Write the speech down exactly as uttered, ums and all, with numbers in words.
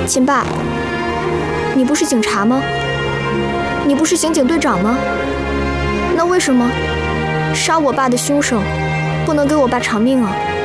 秦爸，你不是警察吗？你不是刑警队长吗？那为什么杀我爸的凶手不能给我爸偿命啊？